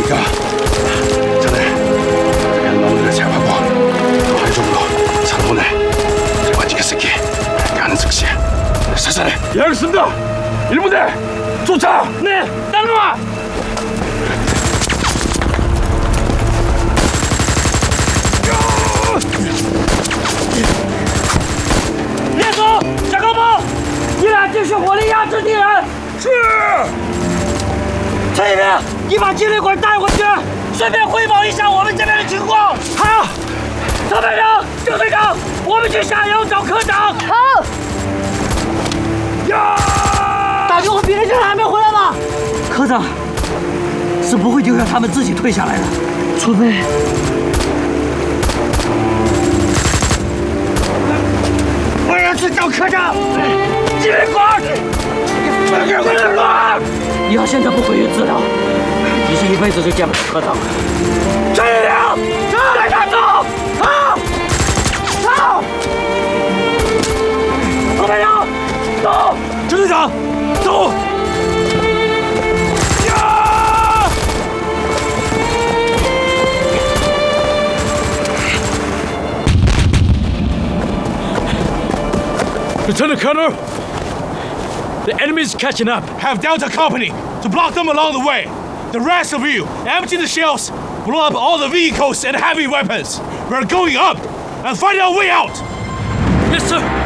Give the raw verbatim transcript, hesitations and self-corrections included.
그러니까 전에 그냥 놈들을 제압하고 더 안쪽으로 차로 보내. 그리고 안지게 새끼 가는 즉시 사살해. 예, 알겠습니다. 일부대 쫓아. 네, 따라와. 列祖，小高鹏，你俩继续火力压制敌人。是。陈一鸣，你把机雷管带回去，顺便汇报一下我们这边的情况。好。曹排长、郑队长，我们去下游找科长。好。呀！打电话比人这还没回来吗？科长是不会丢下他们自己退下来的，除非。 我要去找科长，机雷管，快给我机雷管！你要现在不回去治疗，你是一辈子就见不着科长了。陈一鸣，带他走，走，走！曹排长，走！郑队长，走！呀！ Lieutenant Colonel, the enemy's catching up. Have Delta Company to block them along the way. The rest of you, empty the shells, blow up all the vehicles and heavy weapons. We're going up and find our way out. Yes, sir.